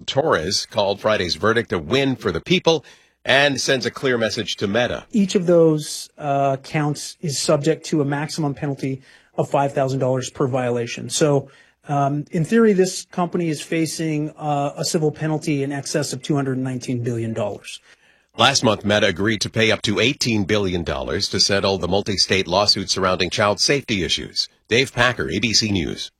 Torres called Friday's verdict a win for the people and sends a clear message to Meta. Each of those counts is subject to a maximum penalty of $5,000 per violation. So in theory, this company is facing a civil penalty in excess of $219 billion. Last month, Meta agreed to pay up to $18 billion to settle the multi-state lawsuit surrounding child safety issues. Dave Packer, ABC News.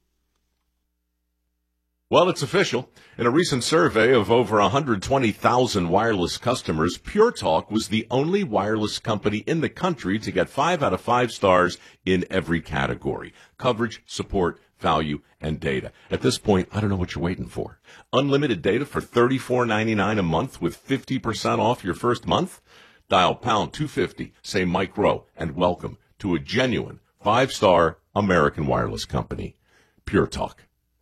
Well, it's official. In a recent survey of over 120,000 wireless customers, Pure Talk was the only wireless company in the country to get 5 out of 5 stars in every category: coverage, support, value, and data. At this point, I don't know what you're waiting for. Unlimited data for $34.99 a month with 50% off your first month? Dial pound 250, say Mike Rowe, and welcome to a genuine 5-star American wireless company. Pure Talk.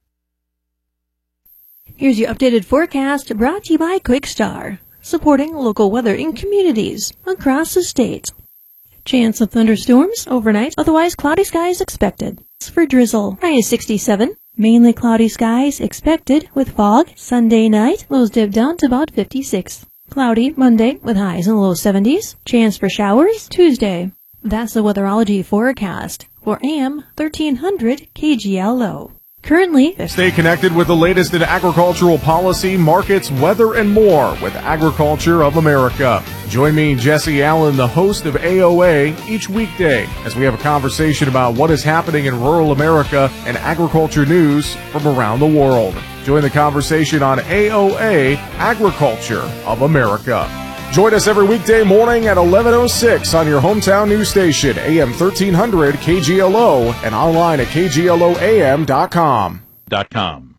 Here's your updated forecast brought to you by QuickStar, supporting local weather in communities across the state. Chance of thunderstorms overnight, otherwise cloudy skies expected. For drizzle, high is 67. Mainly cloudy skies expected with fog. Sunday night, lows dip down to about 56. Cloudy Monday with highs in the low 70s. Chance for showers Tuesday. That's the weatherology forecast for AM 1300 KGLO. Currently, stay connected with the latest in agricultural policy, markets, weather, and more with Agriculture of America. Join me, Jesse Allen, the host of AOA, each weekday as we have a conversation about what is happening in rural America and agriculture news from around the world. Join the conversation on AOA, Agriculture of America. Join us every weekday morning at 11:06 on your hometown news station, AM 1300 KGLO, and online at kgloam.com.